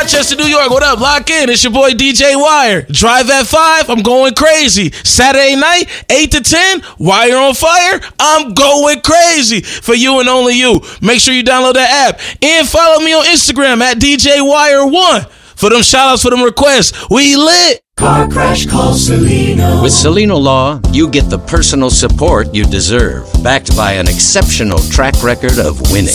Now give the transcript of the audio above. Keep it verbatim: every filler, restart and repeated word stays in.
Rochester, New York. What up? Lock in. It's your boy D J Wire. Drive at five. I'm going crazy. Saturday night, eight to ten. Wire on fire. I'm going crazy for you and only you. Make sure you download that app and follow me on Instagram at D J Wire one for them shout outs, for them requests. We lit. Car Crash Call Celino. With Celino Law, you get the personal support you deserve, backed by an exceptional track record of winning.